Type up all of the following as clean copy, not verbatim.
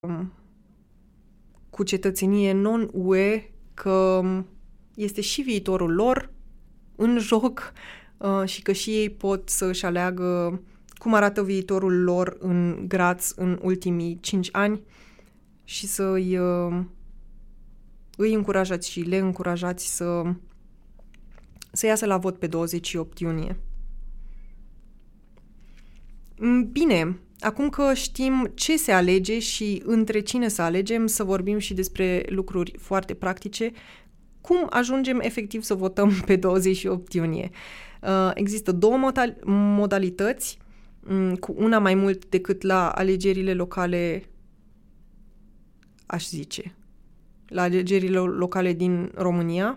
cu cetățenie non-UE, că este și viitorul lor în joc și că și ei pot să-și aleagă cum arată viitorul lor în Graz în ultimii 5 ani și să îi încurajați și le încurajați să iasă la vot pe 28 iunie. Bine, acum că știm ce se alege și între cine să alegem, să vorbim și despre lucruri foarte practice. Cum ajungem efectiv să votăm pe 28 iunie? Există două modalități, cu una mai mult decât la alegerile locale, aș zice, la alegerile locale din România.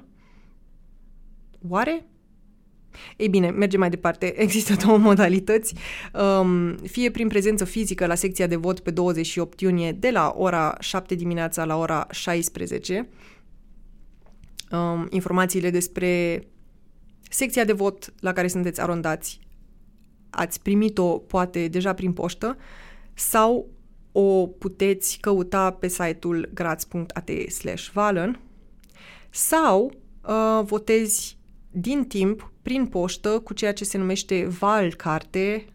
Oare? Ei bine, mergem mai departe. Există două modalități, fie prin prezență fizică la secția de vot pe 28 iunie de la ora 7 dimineața la ora 16. Informațiile despre secția de vot la care sunteți arondați ați primit-o poate deja prin poștă sau o puteți căuta pe site-ul graz.at/Wahlen sau votezi din timp prin poștă cu ceea ce se numește Wahlkarte,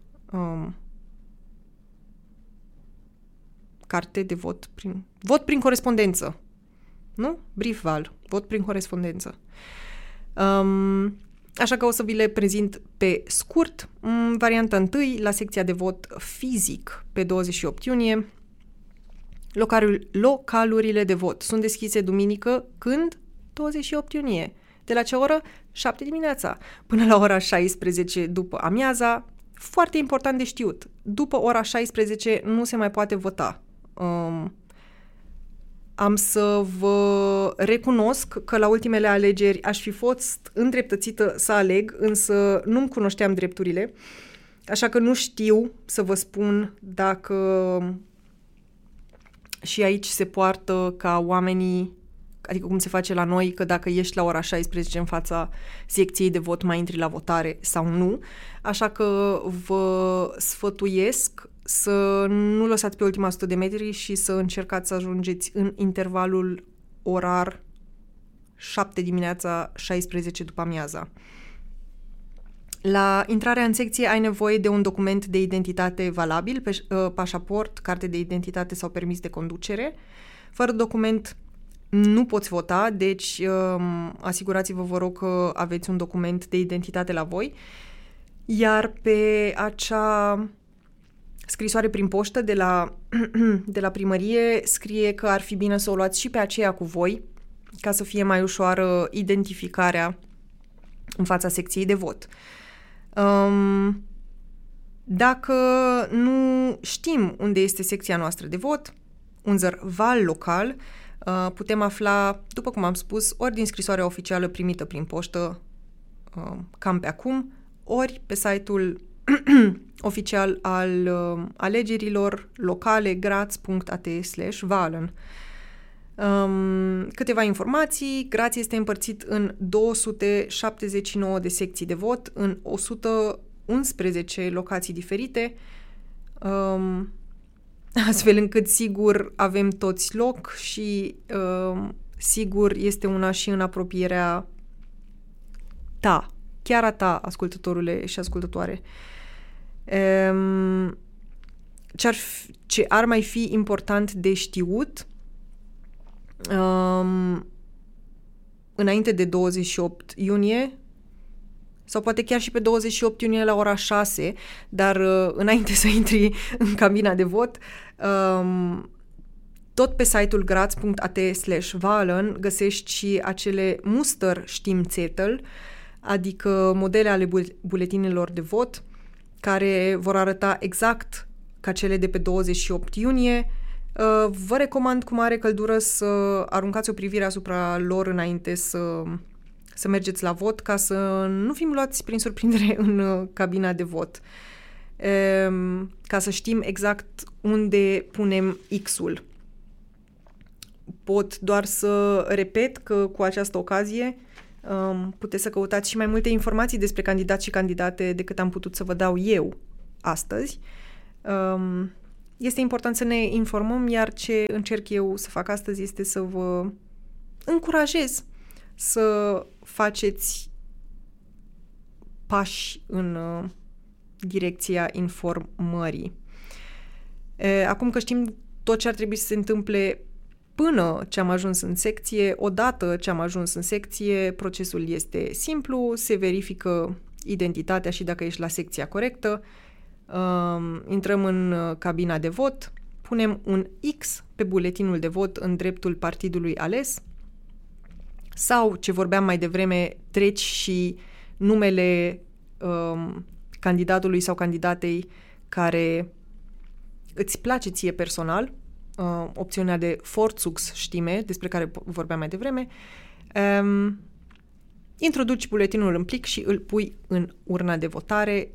carte de vot prin corespondență. Nu? Briefwahl, vot prin corespondență. Așa că o să vi le prezint pe scurt. Varianta 1, la secția de vot fizic pe 28 iunie. Localurile de vot sunt deschise duminică când? 28 iunie. De la ce oră? 7 dimineața până la ora 16 după amiaza. Foarte important de știut. După ora 16 nu se mai poate vota. Am să vă recunosc că la ultimele alegeri aș fi fost îndreptățită să aleg, însă nu-mi cunoșteam drepturile, așa că nu știu să vă spun dacă și aici se poartă ca oamenii, adică cum se face la noi, că dacă ești la ora 16 în fața secției de vot mai intri la votare sau nu. Așa că vă sfătuiesc să nu lăsați pe ultima 100 de metri și să încercați să ajungeți în intervalul orar 7 dimineața, 16 după amiaza. La intrarea în secție ai nevoie de un document de identitate valabil, pașaport, carte de identitate sau permis de conducere. Fără document nu poți vota, deci asigurați-vă, vă rog, că aveți un document de identitate la voi. Iar pe acea scrisoare prin poștă de la primărie scrie că ar fi bine să o luați și pe aceea cu voi, ca să fie mai ușoară identificarea în fața secției de vot. Dacă nu știm unde este secția noastră de vot, unser Wahllokal, putem afla, după cum am spus, ori din scrisoarea oficială primită prin poștă, cam pe acum, ori pe site-ul oficial al alegerilor locale graz.at/Wahlen. Câteva informații. Graz este împărțit în 279 de secții de vot în 111 locații diferite, astfel încât sigur avem toți loc și sigur este una și în apropierea ta, chiar a ta, ascultătorule și ascultătoare. Ce ar mai fi important de știut înainte de 28 iunie sau poate chiar și pe 28 iunie la ora 6, dar înainte să intri în cabina de vot, tot pe site-ul graz.at/Wahlen găsești și acele Musterstimmzettel, adică modele ale buletinelor de vot, care vor arăta exact ca cele de pe 28 iunie. Vă recomand cu mare căldură să aruncați o privire asupra lor înainte să mergeți la vot, ca să nu fim luați prin surprindere în cabina de vot. Ca să știm exact unde punem X-ul. Pot doar să repet că cu această ocazie puteți să căutați și mai multe informații despre candidați și candidate decât am putut să vă dau eu astăzi. Este important să ne informăm, iar ce încerc eu să fac astăzi este să vă încurajez să faceți pași în direcția informării. Acum că știm tot ce ar trebui să se întâmple până ce am ajuns în secție, odată ce am ajuns în secție, procesul este simplu, se verifică identitatea și dacă ești la secția corectă, intrăm în cabina de vot, punem un X pe buletinul de vot în dreptul partidului ales sau, ce vorbeam mai devreme, treci și numele candidatului sau candidatei care îți place ție personal, opțiunea de Vorzugsstimme, despre care vorbeam mai devreme, introduci buletinul în plic și îl pui în urna de votare,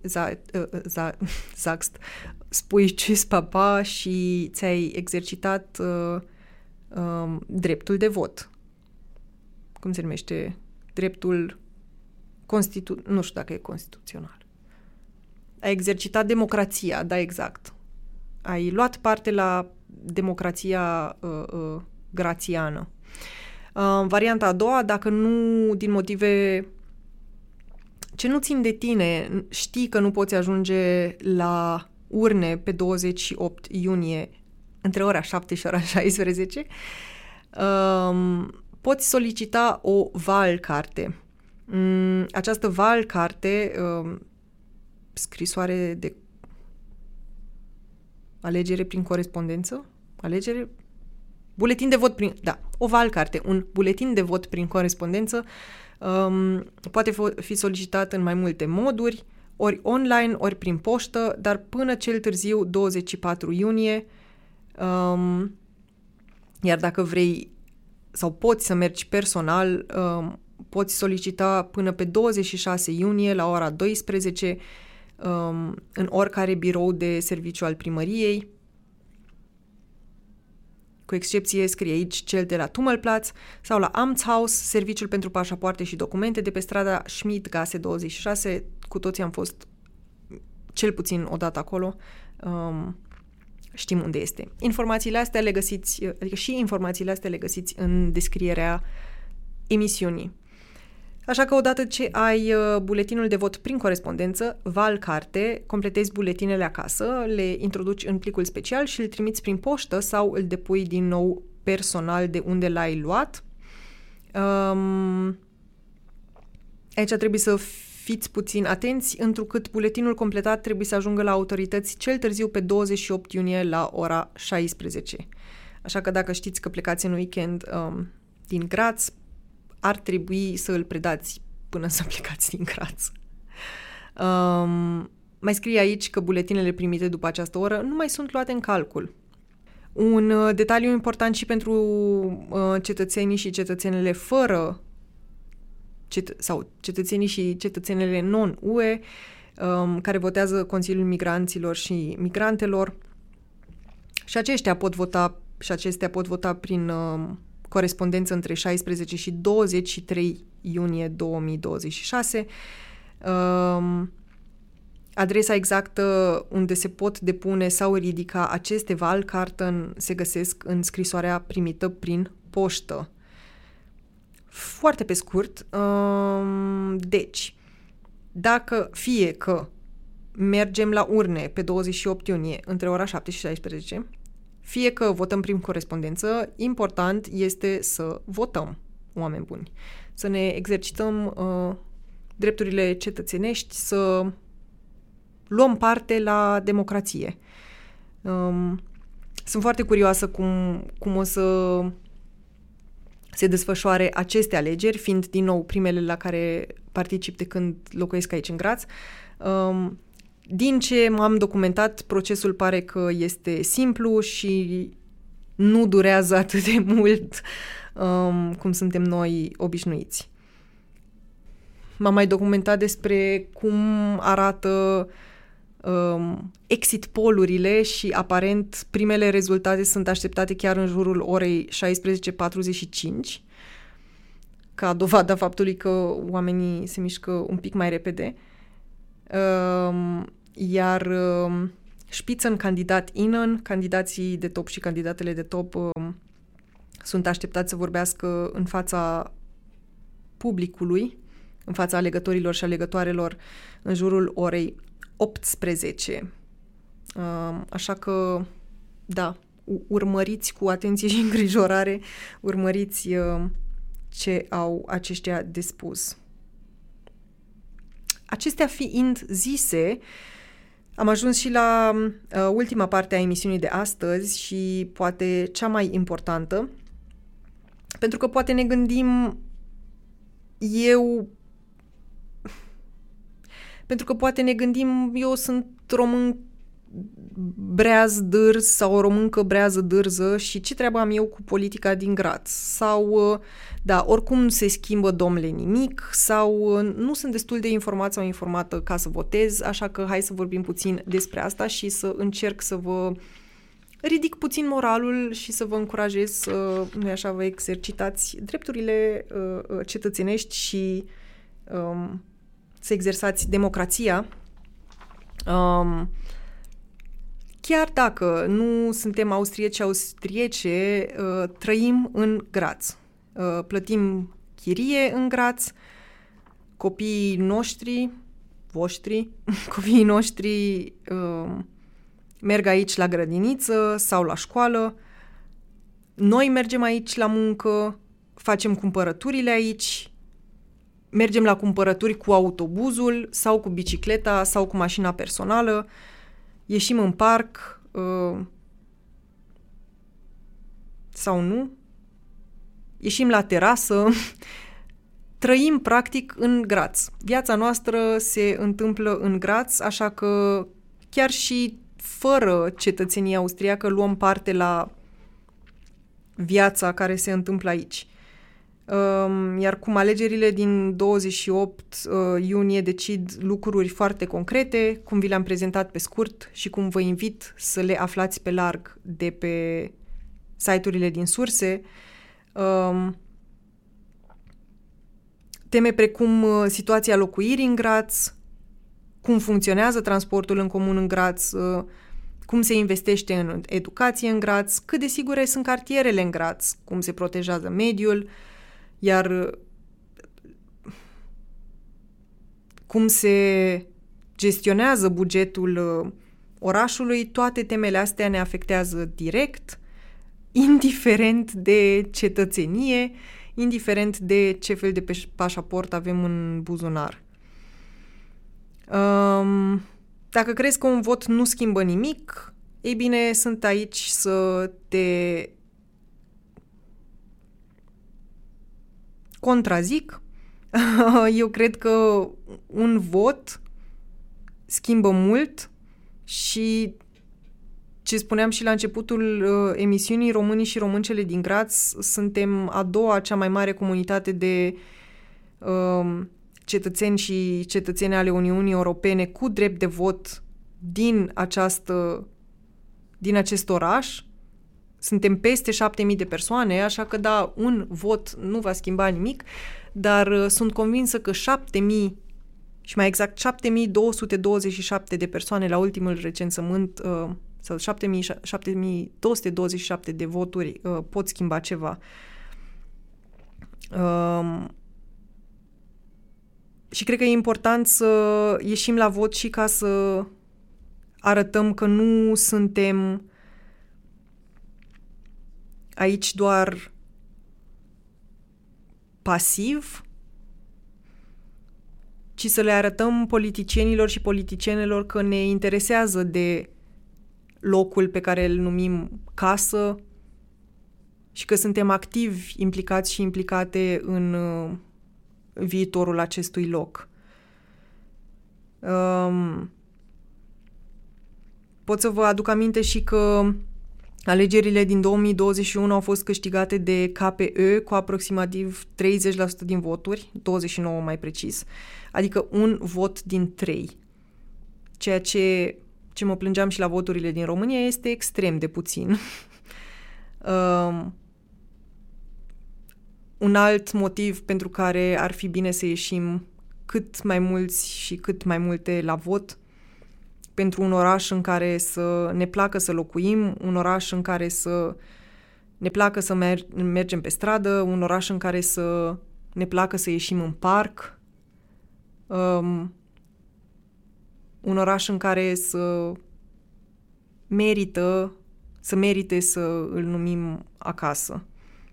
spui Tschüss papa și ți-ai exercitat dreptul de vot. Cum se numește? Dreptul nu știu dacă e constituțional. Ai exercitat democrația, da, exact. Ai luat parte la democrația grațiană. Varianta a doua, dacă nu, din motive ce nu țin de tine, știi că nu poți ajunge la urne pe 28 iunie între ora 7 și ora 16, poți solicita o Wahlkarte. Această Wahlkarte, scrisoare de alegere prin corespondență, buletin de vot o Wahlkarte, un buletin de vot prin corespondență, poate fi solicitat în mai multe moduri, ori online, ori prin poștă, dar până cel târziu 24 iunie, iar dacă vrei sau poți să mergi personal, poți solicita până pe 26 iunie la ora 12 în oricare birou de serviciu al primăriei. Cu excepție, scrie aici, cel de la Tummelplatz sau la Amtshaus, serviciul pentru pașapoarte și documente de pe strada Schmidgasse 26. Cu toții am fost cel puțin o dată acolo. Știm unde este. Informațiile astea le găsiți, adică și informațiile astea le găsiți în descrierea emisiunii. Așa că odată ce ai buletinul de vot prin corespondență, Wahlkarte, completezi buletinele acasă, le introduci în plicul special și îl trimiți prin poștă sau îl depui din nou personal de unde l-ai luat. Aici trebuie să fiți puțin atenți, întrucât buletinul completat trebuie să ajungă la autorități cel târziu pe 28 iunie la ora 16. Așa că dacă știți că plecați în weekend din Graz, ar trebui să îl predați până să plecați din Graz. Mai scrie aici că buletinele primite după această oră nu mai sunt luate în calcul. Un detaliu important și pentru cetățenii și cetățenele fără sau cetățenii și cetățenele non-UE care votează Consiliul Migranților și Migrantelor și acestea pot vota prin corespondență între 16 și 23 iunie 2026. Adresa exactă unde se pot depune sau ridica aceste Wahlkarten se găsesc în scrisoarea primită prin poștă. Foarte pe scurt, deci, dacă fie că mergem la urne pe 28 iunie între ora 7 și 16, fie că votăm prin corespondență, important este să votăm, oameni buni. Să ne exercităm drepturile cetățenești, să luăm parte la democrație. Sunt foarte curioasă cum o să se desfășoare aceste alegeri, fiind din nou primele la care particip de când locuiesc aici în Graz. Din ce m-am documentat, procesul pare că este simplu și nu durează atât de mult cum suntem noi obișnuiți. M-am mai documentat despre cum arată exit pollurile și aparent primele rezultate sunt așteptate chiar în jurul orei 16:45, ca dovada faptului că oamenii se mișcă un pic mai repede. Iar Spitzenkandidat-innen, candidații de top și candidatele de top sunt așteptați să vorbească în fața publicului, în fața alegătorilor și alegătoarelor în jurul orei 18. Așa că, da, urmăriți cu atenție și îngrijorare, urmăriți ce au aceștia de spus. Acestea fiind zise, am ajuns și la ultima parte a emisiunii de astăzi și poate cea mai importantă, pentru că poate ne gândim eu sunt român breaz dârz sau o româncă brează dârză și ce treabă am eu cu politica din Graz? Sau, da, oricum se schimbă, domnule, nimic, sau nu sunt destul de informat sau informată ca să votez, așa că hai să vorbim puțin despre asta și să încerc să vă ridic puțin moralul și să vă încurajez să, nu așa, vă exercitați drepturile cetățenești și să exersați democrația. Chiar dacă nu suntem austrieci și austriece, trăim în Graz. Plătim chirie în Graz, copiii noștri merg aici la grădiniță sau la școală, noi mergem aici la muncă, facem cumpărăturile aici, mergem la cumpărături cu autobuzul sau cu bicicleta sau cu mașina personală, ieșim în parc sau nu, ieșim la terasă, trăim practic în Graz. Viața noastră se întâmplă în Graz, așa că chiar și fără cetățenie austriacă luăm parte la viața care se întâmplă aici. Iar cum alegerile din 28 iunie decid lucruri foarte concrete, cum vi le-am prezentat pe scurt și cum vă invit să le aflați pe larg de pe site-urile din surse, teme precum situația locuirii în Graz, cum funcționează transportul în comun în Graz, cum se investește în educație în Graz, cât de sigure sunt cartierele în Graz, cum se protejează mediul, iar cum se gestionează bugetul orașului, toate temele astea ne afectează direct, indiferent de cetățenie, indiferent de ce fel de pașaport avem în buzunar. Dacă crezi că un vot nu schimbă nimic, ei bine, sunt aici să te contrazic. Eu cred că un vot schimbă mult și ce spuneam și la începutul emisiunii, românii și româncele din Graz suntem a doua cea mai mare comunitate de cetățeni și cetățene ale Uniunii Europene cu drept de vot din acest oraș. Suntem peste 7.000 de persoane, așa că da, un vot nu va schimba nimic, dar sunt convinsă că 7.000 și mai exact 7.227 de persoane la ultimul recensământ sau 7.227 de voturi pot schimba ceva. Și cred că e important să ieșim la vot și ca să arătăm că nu suntem aici doar pasiv, ci să le arătăm politicienilor și politicienelor că ne interesează de locul pe care îl numim casă și că suntem activi, implicați și implicate în viitorul acestui loc. Pot să vă aduc aminte și că alegerile din 2021 au fost câștigate de KPÖ cu aproximativ 30% din voturi, 29 mai precis, adică un vot din 3. Ceea ce mă plângeam și la voturile din România este extrem de puțin. Un alt motiv pentru care ar fi bine să ieșim cât mai mulți și cât mai multe la vot, pentru un oraș în care să ne placă să locuim, un oraș în care să ne placă să mergem pe stradă, un oraș în care să ne placă să ieșim în parc, un oraș în care să merite să îl numim acasă.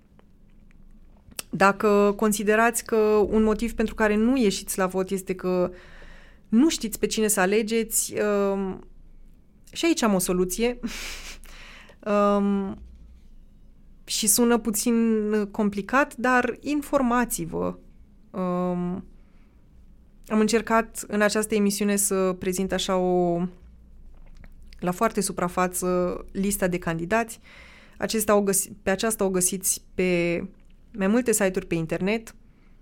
Dacă considerați că un motiv pentru care nu ieșiți la vot este că nu știți pe cine să alegeți, și aici am o soluție. Și sună puțin complicat, dar informați-vă. Am încercat în această emisiune să prezint așa la foarte suprafață lista de candidați. Pe aceasta o găsiți pe mai multe site-uri pe internet.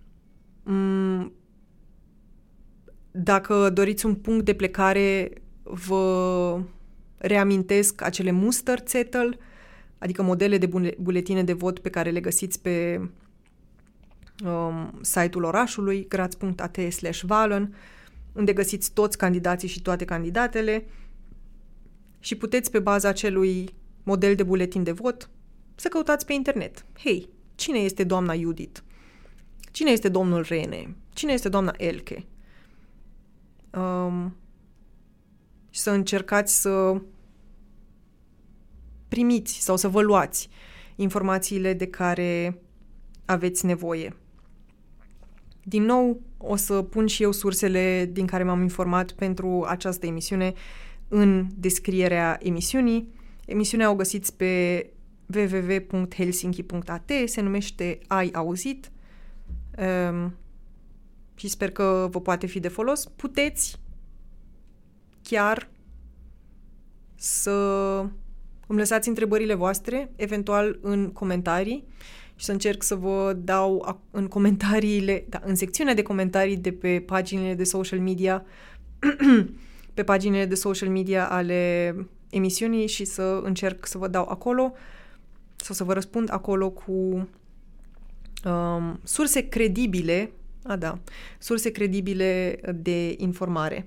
Dacă doriți un punct de plecare, vă reamintesc acele Musterzettel, adică modele de buletine de vot pe care le găsiți pe site-ul orașului, graz.at/wahlen, unde găsiți toți candidații și toate candidatele și puteți pe baza acelui model de buletin de vot să căutați pe internet. Hei, cine este doamna Judith? Cine este domnul Rene? Cine este doamna Elke? Și să încercați să primiți sau să vă luați informațiile de care aveți nevoie. Din nou, o să pun și eu sursele din care m-am informat pentru această emisiune în descrierea emisiunii. Emisiunea o găsiți pe www.helsinki.at, se numește Ai auzit și sper că vă poate fi de folos. Puteți chiar să îmi lăsați întrebările voastre, eventual în comentarii, și să încerc să vă dau în comentariile, în secțiunea de comentarii de pe paginile de social media, pe paginile de social media ale emisiunii și să încerc să vă dau acolo sau să vă răspund acolo cu surse credibile, surse credibile de informare.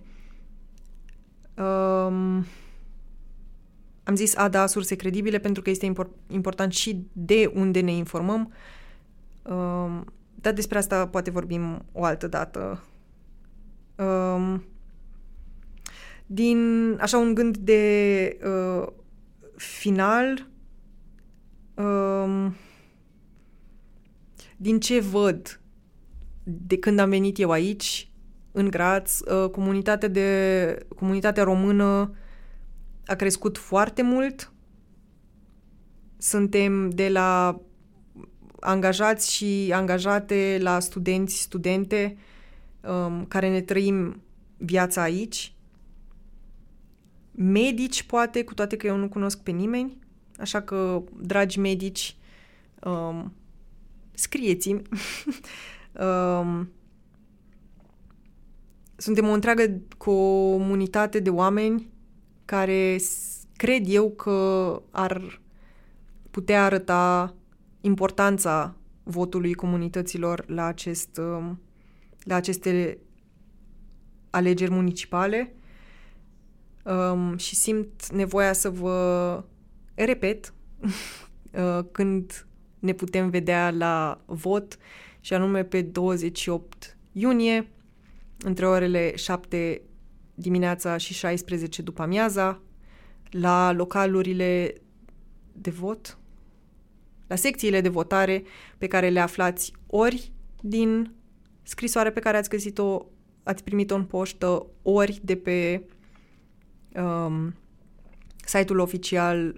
Am zis, surse credibile, pentru că este important și de unde ne informăm, dar despre asta poate vorbim o altă dată. Din, așa, un gând de final, din ce văd de când am venit eu aici, în Graz, comunitatea română a crescut foarte mult. Suntem de la angajați și angajate la studenți, studente care ne trăim viața aici. Medici, poate, cu toate că eu nu cunosc pe nimeni. Așa că, dragi medici, scrieți-mi. Suntem o întreagă comunitate de oameni care cred eu că ar putea arăta importanța votului comunităților la aceste alegeri municipale și simt nevoia să vă repet când ne putem vedea la vot, și anume pe 28 iunie, între orele 7 dimineața și 16 după amiaza, la localurile de vot, la secțiile de votare pe care le aflați ori din scrisoarea pe care ați primit-o în poștă, ori de pe site-ul oficial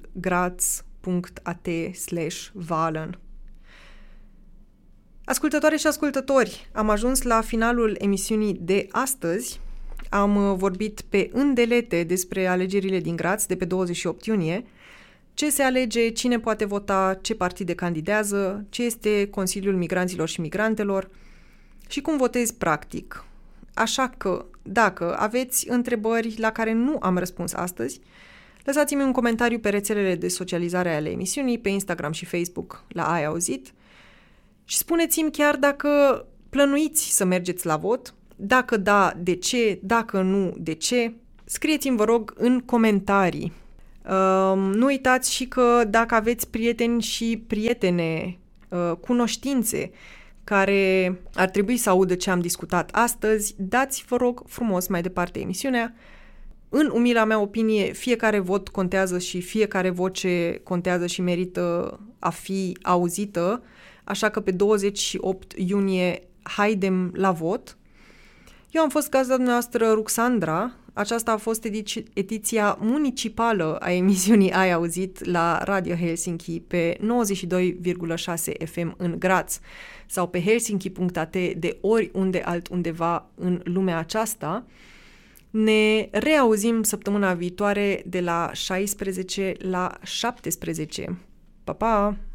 graz.at/wahlen. Ascultătoare și ascultători, am ajuns la finalul emisiunii de astăzi. Am vorbit pe îndelete despre alegerile din Graz de pe 28 iunie, ce se alege, cine poate vota, ce partide candidează, ce este Consiliul Migranților și Migrantelor și cum votezi practic. Așa că, dacă aveți întrebări la care nu am răspuns astăzi, lăsați-mi un comentariu pe rețelele de socializare ale emisiunii, pe Instagram și Facebook la Ai auzit, și spuneți-mi chiar dacă plănuiți să mergeți la vot, dacă da, de ce, dacă nu, de ce. scrieți-mi, vă rog, în comentarii. Nu uitați și că dacă aveți prieteni și prietene, cunoștințe care ar trebui să audă ce am discutat astăzi, dați, vă rog, frumos mai departe emisiunea. În umila mea opinie, fiecare vot contează și fiecare voce contează și merită a fi auzită, așa că pe 28 iunie haidem la vot. Eu am fost gazda dumneavoastră Ruxandra. Aceasta a fost ediția municipală a emisiunii Ai auzit la Radio Helsinki pe 92,6 FM în Graz sau pe helsinki.at de oriunde altundeva în lumea aceasta. Ne reauzim săptămâna viitoare de la 16 la 17. Pa, pa!